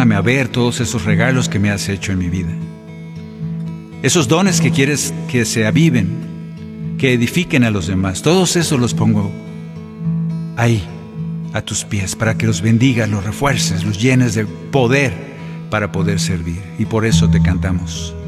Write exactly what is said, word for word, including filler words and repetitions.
ayúdame a ver todos esos regalos que me has hecho en mi vida. Esos dones que quieres que se aviven, que edifiquen a los demás, todos esos los pongo ahí, a tus pies, para que los bendigas, los refuerces, los llenes de poder para poder servir. Y por eso te cantamos.